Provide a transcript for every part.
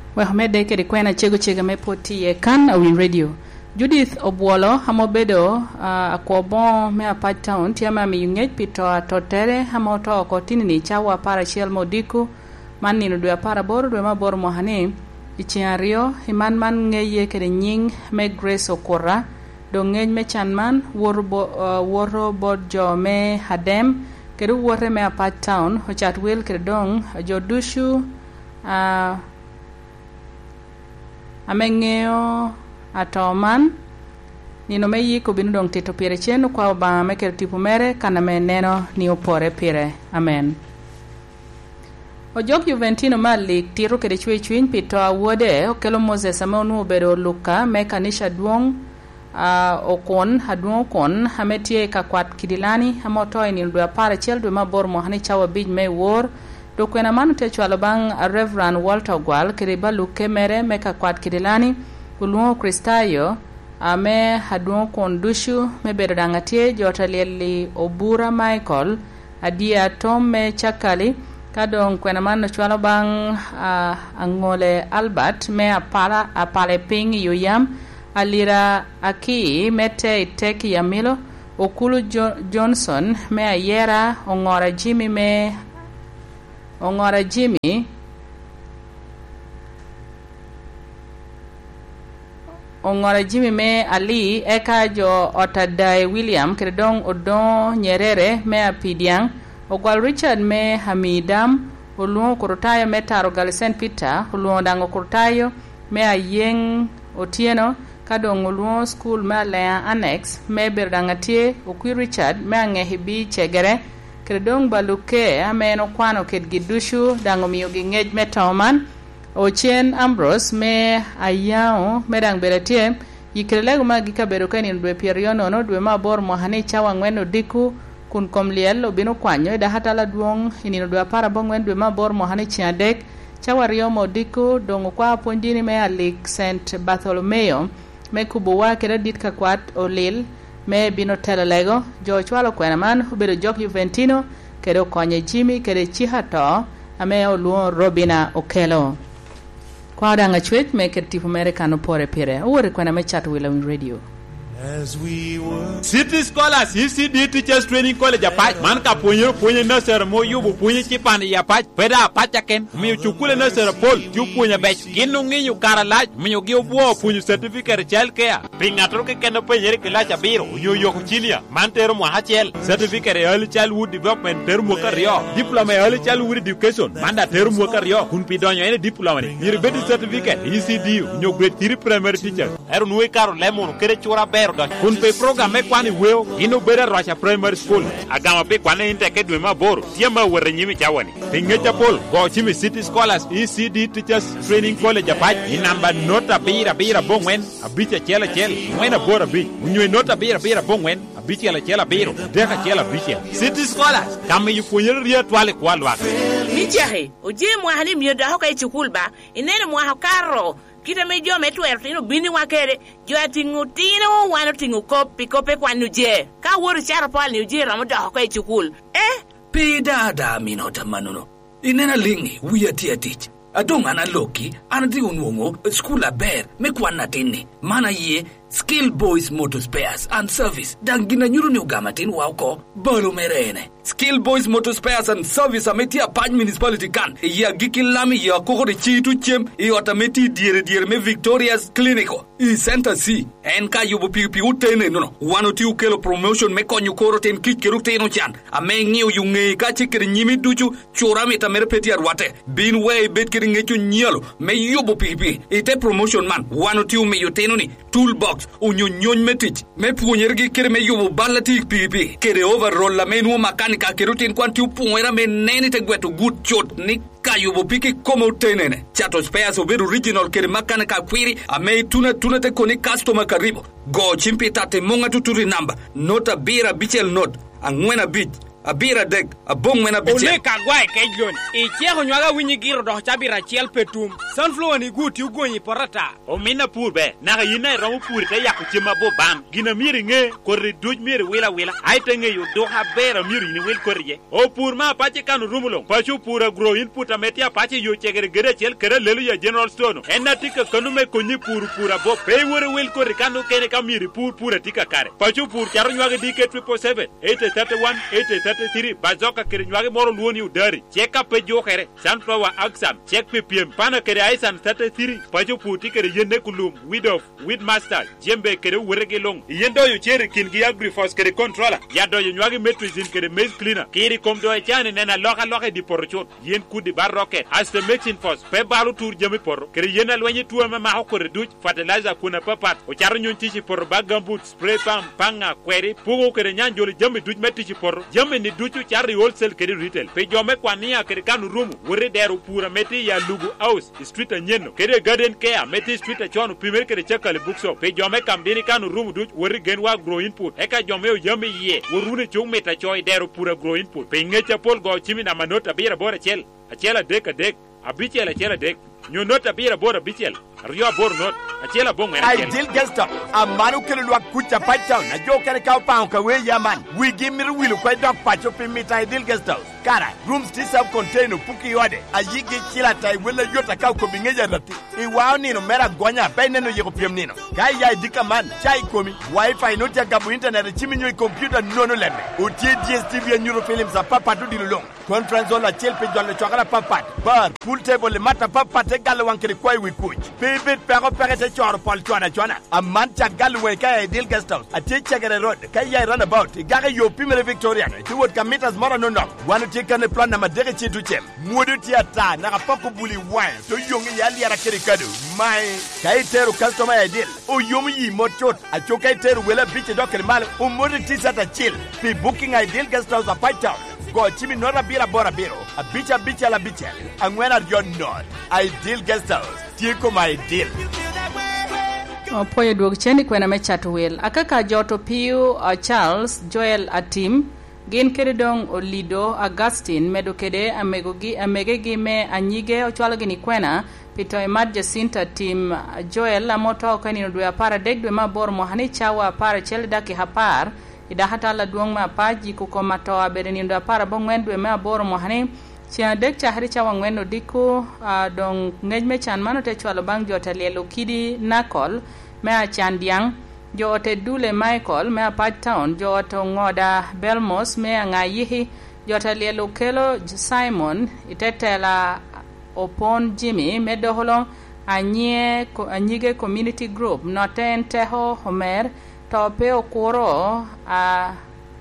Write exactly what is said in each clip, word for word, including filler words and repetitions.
we homede kede kwena chego chega me poti e kan awin radio Judith Obwolo hamobedo uh, akwobon me apart town tiama mi yungej pito atotere hamoto kotini ni chawa para chiel modiku manino dwe para boro dwe maboro mohane ichiario himan man ngeye kede nying me Grace Okora do ngej me chanman woro bo, uh, woro bodjo me hadem kede wore me apart town hochat wil kede dong jodushu uh, amengeo atoman nino me yiko binu dong tito pire chenu kwa obama mekere tipu mere kana me neno ni opore pire. Amen. Ojok Juventino Malik tiro kede chwe chwin pito awode okelo Moses amonu obedo luka me kanisha duong uh, okon haduong okon hametie kakwat kidilani hamoto ini ndua para chel dwe mabor mohani chawa bij me wor do kwena manu te chwalo bang a Reverend Walter Gwal kede baluke mere me kakwat kidilani Uluo Kristayo ame haduo kondushu mebedo dangatie jota lieli Obura Michael adia Tom me chakali kadong kwena mano chwalo bang uh, angole Albert me apala apale ping yuyam alira aki mete iteki yamilo Okulu jo Johnson me ayera ongora Jimmy me ongora Jimmy Ongora Jimmy me Ali eka jo otadai William kredong odon Nyerere me apidiang ogwal Richard me Hamidam uluo kurutayo me taro gal Saint Peter uluo dango kurutayo me ayeng Otieno kadong uluo school me alea annex me berdangatie okwi Richard me angehibi chegere kredong baluke ameno kwano kedgidushu dango miyogi ngej me toman Ochen Ambrose me ayao medang beratie yikrelego magika berokani ndwe pieriono no dwe mabor mohane chawa ngweno diku kun komliel obino kwanyo da hatala duong inino dwe para bongwen dwe mabor mohane chiadek chawa riomo diku dongo kwa ponjini me alik Saint Bartholomew me kubuwa keda ditka kwat olil me bino telelego jo chwalo kwenaman ubero jok Juventino keda konye Jimmy keda chihato ame oluo Robina Okelo kwa danga chwet me kertifu Americano pore pire uwore kwa na me chat wila win radio as we were City Scholars E C D Teachers Training College apach man ka ponyo ponyo na ser mo yubu ponyo chipani ya pach peda apacha ken mi chukule na ser pol chu ponyo bech kinu ngiyu karalaj mi yogi obwo ponyo certificate child care pingatro ke kendo penyere kilacha biro yo yo kuchilia man tero mo hachel certificate early childhood development tero mo karyo diploma early childhood education manda tero mo karyo kun pidonyo ene diploma ni yiribeti certificate E C D nyo grade three primary teacher ero nuwe karo lemon kere chura ber kun pe program me kwani weo ino bera racha primary school agama pe kwani inteke dwe maboro tiema were nyimi chawani pingecha pol go chimi City Scholars E C D Teachers Training College apach ni namba nota bira bira bongwen abicha chela chela mwena bora bi unywe nota bira bira bongwen abicha la chela biro deka chela bicha City Scholars kama yufunyer ria twale kwalwa ni jahe oje mwa hali myoda hoka ichukulba inene mwa hakaro kita mejo metu ertino bini wakere jo atingu tino wano tingu kopi kope kwa nuje ka wori chara pal nuje ramoda hoka ichukul eh pidada minota manuno inena lingi wiya tia tich adong ana loki anati unwongo school aber mekwana tini mana ye Skill Boys Motor Spares and Service dangina nyuru ni ugamatin wauko bolo merene Skill Boys Motor Spares and Service ameti apaj municipality kan ya gikilami ya kokore chitu chem i otameti diere diere me Victoria's Clinico i Center C enka yubo pipi utene no wano ti ukelo promotion me konyu koro ten kikeru teno chan ame ngiu yunge ka chikere nyimi duchu chora meta merpeti arwate bin way bet kere ngechu nyalo me yubo pipi ite promotion man wano ti ume yoteno ni toolbox unyo nyon metich me puonyergi kere me yubo balati pipi kere overall la menu makanika kerutin kwanti upuera me neni te gwetu good shot ni kayubo piki koma utenene chato spares oberu original kere makanika kwiri ame tuna tuna te koni customer karibu go chimpi tate monga tuturi namba nota bira bichel note angwena bich abira dek abong mena biche ole ka gwai ke glon e chego nywaga winyi giro do chabira chiel petum sunflower ni guti ugonyi porata o mina pur be na ga yina ro pur te ya ku chima bo bam gina miri nge korri duj miri wila wila ai te nge yo do ha bera miri ni wil korrie o pur ma pa che kanu rumulong pa chu pura grow input ametia pa che yo chegere gere chel kere lelu ya general stone enna tika kanu me kunyi pur pura bo pe wore wil korri kanu kene ka miri pur pura tika kare pa chu pur charo nywaga dike triple seven eight thirty-one eight thirty-three bazoka kere nywaga moro luoni udari cheka pe jo kere sunflower aksam chek pe piem pana kere aisan thirty-three pa chu pur tikere yende kulum weed of weed master jembe kere werege long yendo yo chere kin gi agrifos kere controller ya do yo nywaga metrizin kere maize cleaner kiri kom do e chane nena loka loka di porchot yen kudi barroket as the mixing force pe balu tour jemi porro kere yena lwenye tuwa ma ma hokore duch fertilizer kuna papat o charo nyon tichi porro bagambut spray pam panga kweri pugo kere nyanjoli jemi duch metichi porro jemi ni duchu chari wholesale kere retail pe jome kwania kere kanu rumu wore deru pura meti ya lugu house street anyeno kere garden care meti street achonu pimer kere chakale bookshop pe jome kambini kanu rumu duch wore genwa grow input eka jome o jemi ye worune chung meta choy deru pura grow input pe ngecha pol go chimi na manota bira bora chel achela dek a dek abichela chela dek nyo nota bira bora bichel rio bor not achela bongo I dil gesta amanu kele lwa kucha paita na jo kele ka pa ka we yaman we give me will ko dog pacho pe mita dil gesta kara rooms ti sub container puki yode ayigi chila tai wala yota ka ko bingeja rati i wao nino mera gonya pe neno yego piem nino kai ya dika man chai komi wifi no tia gabu internet chimi nyo computer nono lembe o tie D S T V nyuro films a papa to dilong conference on la chelpe jole chokala papa bar pool table le mata papa te gal wankere kwai we coach bibit pero perete chor pol chona chona a man cha galwe ka dil guest house a te chegere road ka ya run about gare yo pimere victoria ti wot ka meters mara no no wanu te kan plan na madere chi tu chem modu tiata na ka poko buli wine to yongi ya liara kere kado mai kai teru customer ya dil o yomi yi mochot a chokai teru wela biche dokel mal o modu tisata chill pe booking ideal guest house a paita go chimi nora bira bora biro a bicha bicha la bicha angwena your not ideal guest house tieko my deal o poye duog cheni kwena me chatwel akaka joto piu uh, Charles Joel Atim gin keredong Olido Augustine medokede amegogi amegegi me anyige ochwalo gini kwena pito emad Jacinta Tim uh, Joel amoto kani no dwe apara degdwe mabor mohani chawa apara chele daki hapar ida hata la duong ma paji ku komato abereni ndo apara bongwen dwe ma boro mohani chia dek cha hari cha wangwen no diku uh, dong ngejme chan mano te chwalo bang jota lelo kidi nakol me a chan diang jo ote dule Michael me a pat town jo oto ngoda Belmos me a ngayihi jota lelo kelo Simon itetela opon Jimmy me doholo anye anyige community group noten teho Homer tope okoro a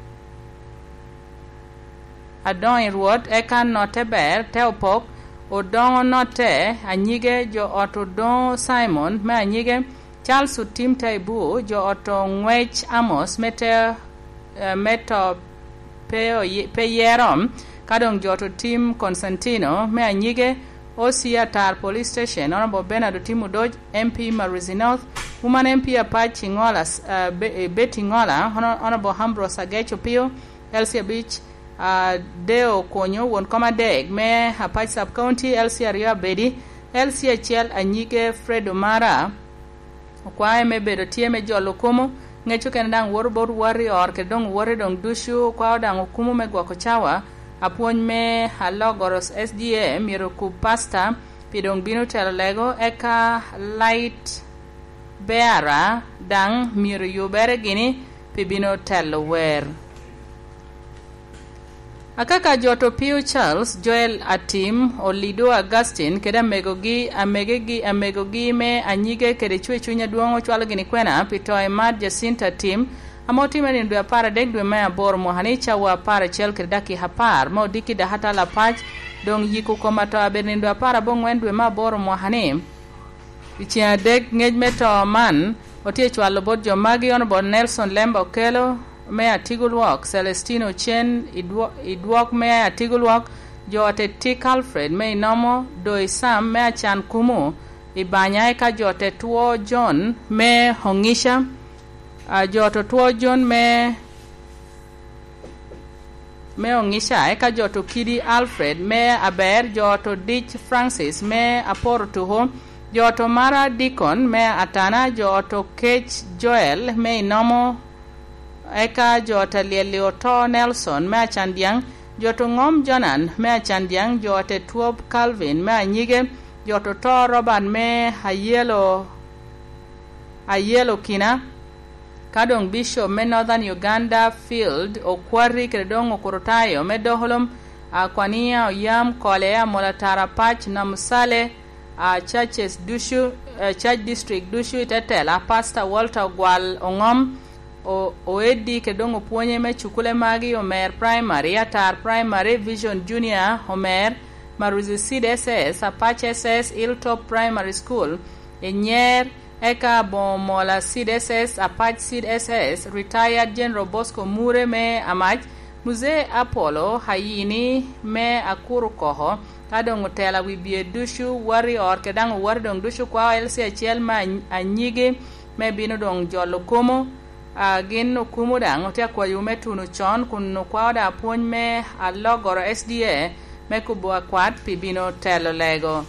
adon ruot ekan note ber teopok odon note anyige jo oto don Simon me anyige Charles Utim Taibu jo oto ngwech Amos mete uh, meto peo pe yerom kadong jo oto Tim Constantino me anyige Osiatar Police Station Honorable Bernard Timu Dodge M P Maruzi North Woman M P Apache Ngola uh, Be, Betty Ngola Honorable Hambro Sagecho Pio Elsia Beach uh, Deo Konyo won koma deg me Apache Sub County Elsia Ria Bedi Elsia Chiel Anyige Fred Omara kwa me bedo tie me jolo kumu ngechu kendang worbor warrior ke dong wore dong dushu kwa dang kumu me gwako chawa apuony me halogoros S D A miro ku pasta pidong bino telo lego eka light beara dang miro yubere gini pibino telo wer akaka joto Piu Charles Joel Atim Olido Augustine keda megogi amegegi amegogi me anyige kede chwe chunya duongo chwalo gini kwena pito emad Jacinta Tim amoti meni ndwe apara dek dwe mea bor mohanicha wa apara chel kirdaki hapar mo diki da hata la pach dong yiku komato abeni ndwe apara bongwen dwe ma bor mohani ichia dek ngejmeto man otie chwalo bod jo magi ono bod Nelson Lemba Okelo mea Tigul Walk Celestino Chen idwok mea Tigul Walk jo ate Tik Alfred mea inomo doi Sam mea Chan Kumu ibanya eka jo ate tuo John mea Hongisha Uh, joto tuo John me me Ongisha eka joto Kidi Alfred me Aber joto Dich Francis me Aporo Tuho joto Mara Deacon me Atana joto Kech Joel me Inomo eka joto Lelioto Nelson me Achandiang joto Ngom Jonan me Achandiang joto Tuob Calvin me Anyige joto To Robert me Ayelo Ayelo Kina kadong Bishop me Northern Uganda Field Okwari kedong Okorotayo me Doholom Akwania Oyam Kolea Molatara Patch Namusale a churches Dushu uh, Church District Dushu Tetela Pastor Walter Gwal Ongom o Oedi kedong Opuonye me Chukule Magi Omer Primary Atar Primary Vision Junior Omer Maruzi C D S S Apache S S Hilltop Primary School Enyer Eka Bomola C D S S Apache C D S S Retired General Bosco Mure me Amach Muze Apollo Hayini me Akuru Koho kadong Utela Wibie Dushu Warrior kedang Wardong Dushu kwa L C H L ma Anyige me Binodong Jolo Kumo Agin no Kumo dang Otea kwa yume tunu chon kunu kwa da Pony me Alogoro S D A me Kubwa Kwat Pibino Telo Lego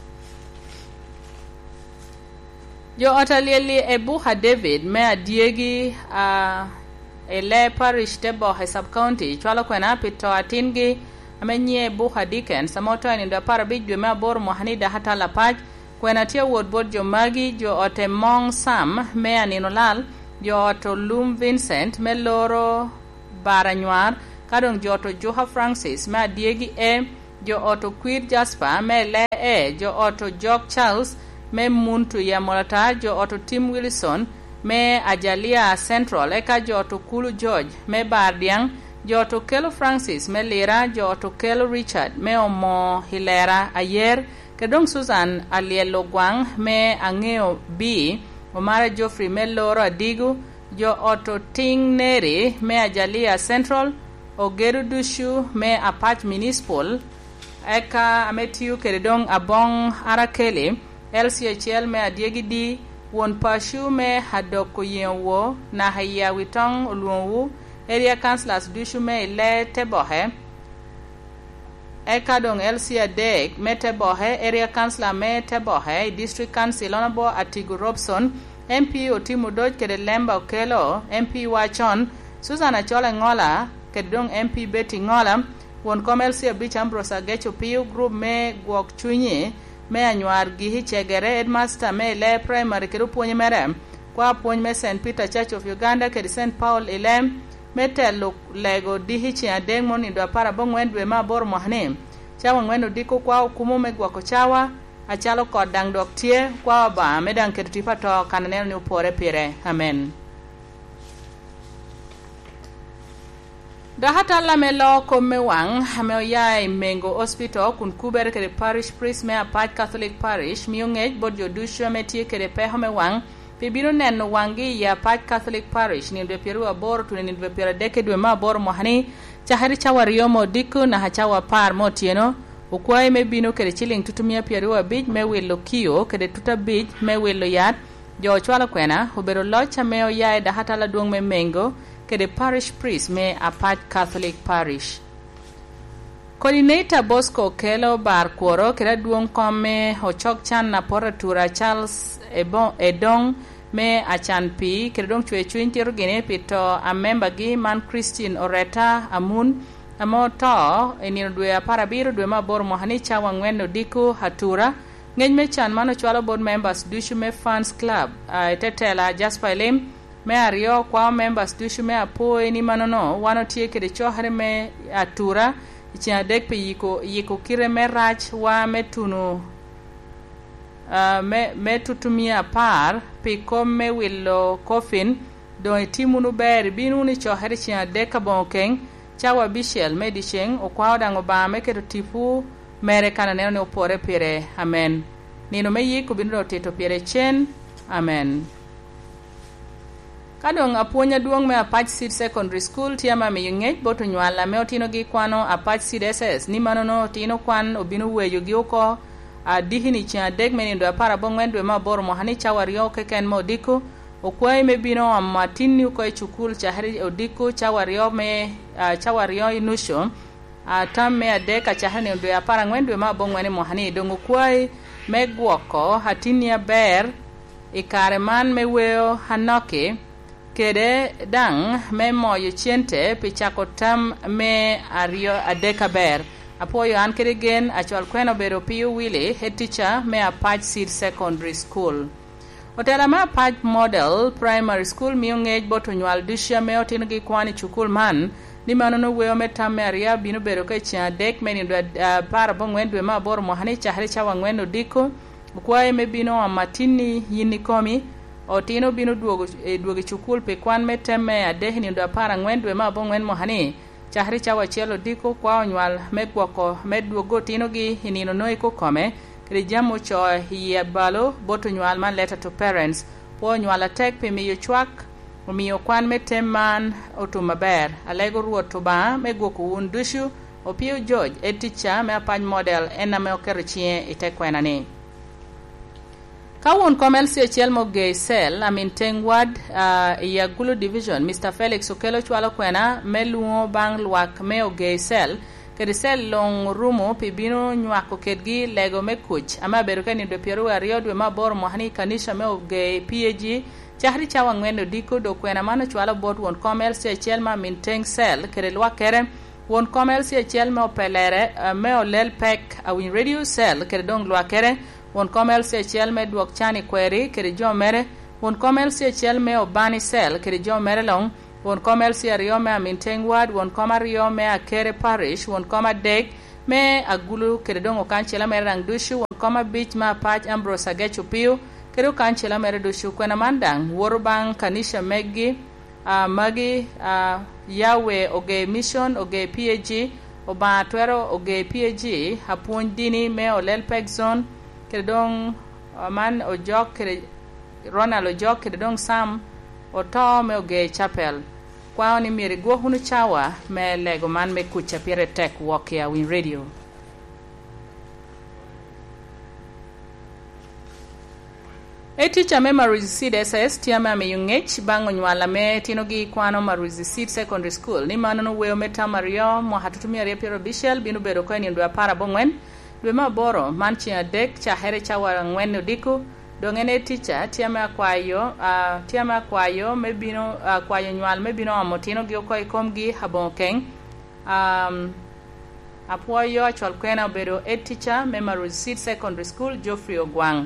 Jo otalieli Ebuha David me adiegi a uh, ele parish tebo he sub county chwalo kwena pito atingi amenye Ebuha Dickens samoto ni ndo para bidwe me abor mohanida hata la paj kwena tia ward board jo magi jo ote Mong Sam me aninolal jo oto Lum Vincent me loro baranyuar kadong jo oto Joha Francis me adiegi e jo oto Queer Jasper me le e jo oto Jock Charles me muntu ya molata jo oto Tim Wilson me Ajalia Central eka jo oto Kulu George me Bardiang jo oto Kelo Francis me Lira jo oto Kelo Richard me Omo Hilera ayer kedong Susan Alielo Gwang me Angeo B Omara Joffrey me Loro Adigu jo oto Ting Neri me Ajalia Central Ogeru Dushu me Apache Municipal eka ametiu kedong Abong Arakeli L C H L me adiegi di won pashu me hadoko yenwo na haya witong oluonwu area councillors dushu me ile tebohe ekadong L C adek me tebohe area councillor me tebohe district council honorable Atigu Robson M P Otimu Doj kede Lemba Okelo M P Wachon Susan Chole Ngola kedong M P Betty Ngola won kom L C Beach Ambrose Agecho Piu group me Gwok Chunyi me anyuar gihi chegere headmaster me le primary keru puonye merem kwa puonye me Saint Peter Church of Uganda kedi Saint Paul ilem me telo lego dihi chi adeng moni do para bongwen dwe ma bor mohne chawa ngweno diko kwa ukumu me gwako chawa achalo kod dang dok tie kwa ba medang kedu tipa to kananeno ni upore pire amen. Dahata la melo komme wang hameo yai mengo hospital kun kuber kede parish priest me Apache Catholic parish miongej bodjo dusho metie kede peho me wang pibino neno wangi ya Apache Catholic parish ni ndwe pieru abor tuni ni ndwe pieru deke dwe ma abor mohani chahari chawa riyomo diku na hachawa par motieno ukwae me bino kede chiling tutumia pieru abij me wilo kio kede tuta bij me wilo yat jo chwala kwena ubero locha meo yai dahata la duong me mengo kede parish priest me Apache Catholic parish. Coordinator Bosco Kelo bar kuoro kede duong kome hochok chan na poratura Charles Ebon Edong me achan pi kede dong chwe chwe intiru gine pito a member gi man Christine Oreta Amun amo to enino dwe apara biru dwe ma bor mohani chawa ngweno diku hatura ngeny me chan mano chwalo board members dushu me fans club uh, tetela Jasper Lim me ario kwa members dushu me apo eni manono wano tie kede chohre me atura ichia dek pe yiko yiko kire me rach wa me tunu uh, me, me tutumia par pe kom me willo coffin do timunu ber binu ni chohre chia deka bonkeng chawa bishel medisheng o kwa dango ba me kede tipu mere kana neno ne upore pire amen nino me yiko binu teto pire chen amen. Kadong apuonya duong me Apache Seed Secondary School tiama me yungej boto nywala me otino gi kwano Apache Seed S S ni manono otino kwan obino weyo gi uko adihi ni chia dek meni ndo apara bongwen dwe ma bor mohani chawario keken mo diku okwai me bino amatini ko e chukul chahri odiko chawario me uh, chawario inusho atam me adeka chahni ndo ya para ngwendwe ma bongwene mohani dongo kwai me gwoko hatinia ber ikare man me weo hanoke kede dang me moyo chiente pichako tam me ario adeka ber apoyo an kede gen achwal kweno bero piyo wili head teacher me Apache Seed Secondary School. Otela ma Apache Model Primary School miyo ngej boto nywal dusha me otino gi kwani chukul man ni manono weo me tam me aria bino bero ke chia dek me ni uh, para bongwendwe ma boro mohani chahri chawa ngwendo diko ukwae me bino amatini yini komi otino bino duogo e duogo chukul pe kwan me teme adehi ni ndo para ngwendwe ma bongwen mohani chahri chawa chelo diko kwa onywal me gwoko me duogo tino gi hinino noi ko kome kri jamo cho hiye balo boto nywal man letter to parents po nywal atek pe miyo chwak miyo kwan me teman otuma ber alego ruoto ba me gwoko un dushu opio George e teacher me Apache Model ena me okero chie ite kwena ni Kawon Komelsi Chelmo Gay Cell, amin Tengwad, uh, Yagulu Division, Mister Felix Okelo Chwalo Kwena, Meluo Bang Luak Meo Gay Cell, Kedi Cell Long Rumo, Pibino Nyuako Kedgi, Lego Mekuch, Ama Berukeni de Peru Ario, Dwema Bor Mohani Kanisha Meo Gay P A G, Chahri Chawa Ngwendo Diko, Do Kwena Mano Chwalo Bot, Won Komelsi Chelma Min Teng Cell, Kedi Lua Kere, Won Komelsi Chelma Pelere, uh, Meo Lel Pek, Awin Radio Cell, Kedi Dong Lua Kere, Won Komelsi Chel me duok chani kweri kedi jo mere won Komelsi Chel me obani sel kedi jo mere long won Komelsi ario me amintengwad won koma rio me akere parish won koma deg me agulu kedi dongo kanchela mere rang dushu won koma beach ma Apache Ambrose Agechu Pio kedi kanchela mere dushu kwena mandang worubang kanisha megi uh, magi uh, Yahweh oge mission oge P A G oba twero oge P A G hapun dini me olel peg zone kedong man ojok kede Ronald ojok kedong Sam oto me oge chapel kwao ni miri go hunu chawa me lego man me kucha pire tek walk ya Win Radio e teacher me Maruzi Seed S S tiama me yungech bango nywala me tinogi kwano Maruzi Seed Secondary School ni manono weo meta Mario mo hatutumia repiro bishel binu bero kweni ndo para bongwen Dwema boro manchi adek cha here cha warangwenu diku dongene teacher tiama akwayo uh, tiama akwayo mebino akwayo uh, nywal mebino amotino gioko ikomgi habokeng um, apoyo achwal kwena bedo e teacher Maruzi Seed Secondary School Geoffrey Ogwang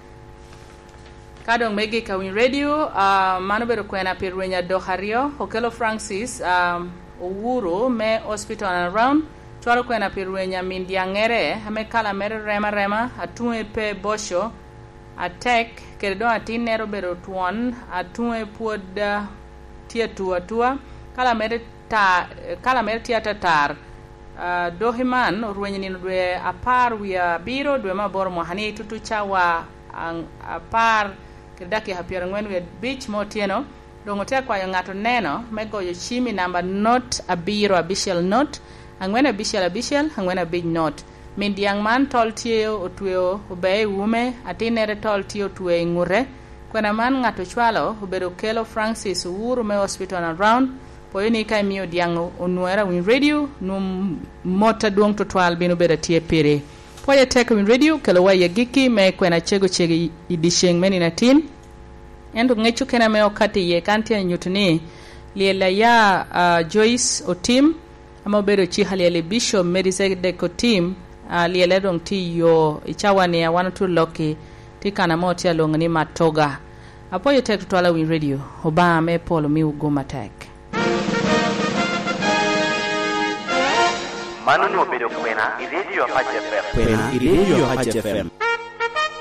kadong megi ka Win Radio uh, mano bedo kwena pirwenya dohario Okelo Francis um, Owuru me hospital and around Chwalo kwena pirwenya mindiangere hame kala mere rema rema atue pe bosho atek kedo atin nero bero tuon atue puoda tia tua tua kala mere ta kala mere tia tatar uh, dohiman ruwenye nino dwe apar wia biro dwe maboro mohani tutu chawa ang, apar kedaki hapiara ngwen wia beach motieno dongotea kwa yongato neno mego yochimi namba not abiro abishel not angwena bishel abishel angwena big note min diang man tol tiyo otweo obeye ume atinere tol tiyo otwe ngure kwena man ngato chwalo obedo Kelo Francis Owuru me hospital and around poyoni kai miyo diang onwera Win Radio num mota duong to twal bino beda tie pere poye tek Win Radio Kelo wa yagiki me kwena chego chege idisheng meni natin endo ngechu kena me okati ye kantia nyutuni liela ya uh, Joyce Otim ama bedo chi haliele Bishop Merizek Deko team uh, liele dong ti yo ichawani ya wanatu loki tika na moti ya longani matoga apo yote tutwala Win Radio oba me polo mi ugoma tek Manu no bedo kwena i radio Apache F M kwena i radio Apache F M